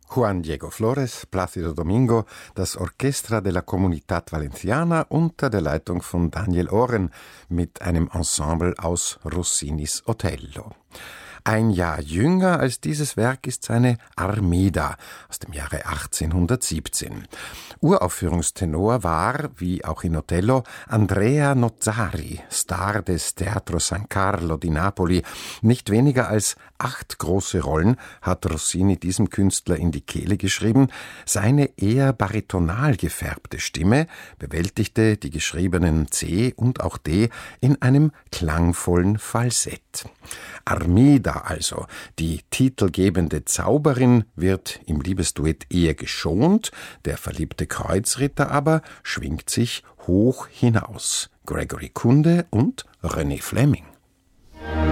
Juan Diego Flores, Plácido Domingo, das Orchestra de la Comunidad Valenciana unter der Leitung von Daniel Oren mit einem Ensemble aus Rossinis Otello. Ein Jahr jünger als dieses Werk ist seine Armida aus dem Jahre 1817. Uraufführungstenor war, wie auch in Otello, Andrea Nozzari, Star des Teatro San Carlo di Napoli. Nicht weniger als 8 große Rollen hat Rossini diesem Künstler in die Kehle geschrieben. Seine eher baritonal gefärbte Stimme bewältigte die geschriebenen C und auch D in einem klangvollen Falsett. Armida also, die titelgebende Zauberin, wird im Liebesduett eher geschont, der verliebte Kreuzritter aber schwingt sich hoch hinaus. Gregory Kunde und René Fleming.